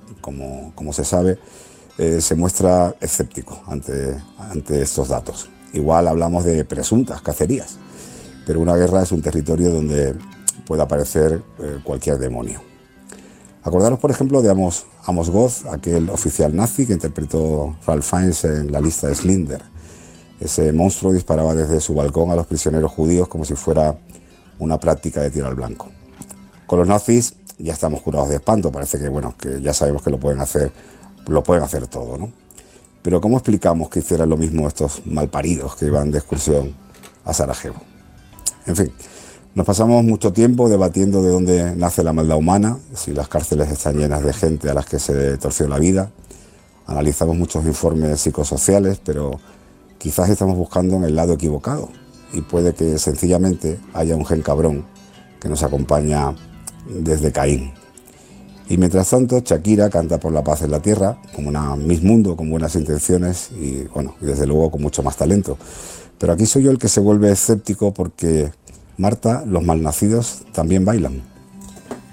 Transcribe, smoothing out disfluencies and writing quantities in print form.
como se sabe, se muestra escéptico ante estos datos. Igual hablamos de presuntas cacerías, pero una guerra es un territorio donde puede aparecer cualquier demonio. Acordaros, por ejemplo, de Amos Goth, aquel oficial nazi que interpretó Ralph Fiennes en La lista de Schindler. Ese monstruo disparaba desde su balcón a los prisioneros judíos como si fuera una práctica de tiro al blanco. Con los nazis ya estamos curados de espanto, parece que ya sabemos que lo pueden hacer todo, ¿no? Pero ¿cómo explicamos que hicieran lo mismo estos malparidos que iban de excursión a Sarajevo? En fin, nos pasamos mucho tiempo debatiendo de dónde nace la maldad humana, si las cárceles están llenas de gente a las que se torció la vida. Analizamos muchos informes psicosociales, pero quizás estamos buscando en el lado equivocado y puede que sencillamente haya un gen cabrón que nos acompaña desde Caín. Y mientras tanto, Shakira canta por la paz en la tierra, como una Miss Mundo, con buenas intenciones y desde luego con mucho más talento. Pero aquí soy yo el que se vuelve escéptico porque, Marta, los malnacidos también bailan.